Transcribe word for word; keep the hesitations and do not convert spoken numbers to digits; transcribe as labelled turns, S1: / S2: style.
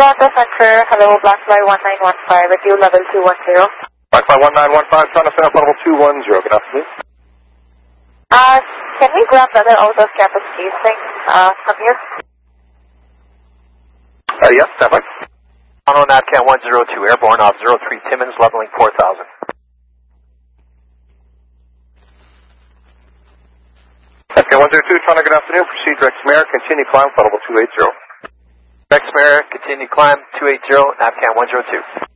S1: Toronto Center, hello, Blackfly one nine one five at you, level two one zero.
S2: Blackfly one nine one five, Toronto Center, level two one zero. Good afternoon.
S1: Uh, can we grab another out-of-campus casing uh, from here?
S2: Uh, yes, stand by.
S3: Toronto Navcan one zero two, airborne off zero three Timmins, leveling four thousand.
S2: Navcan one zero two, Toronto, good afternoon. Proceed direct Mare, continue climb, level two eight zero.
S3: Direct Mare, continue climb two eight zero, Navcan one zero two.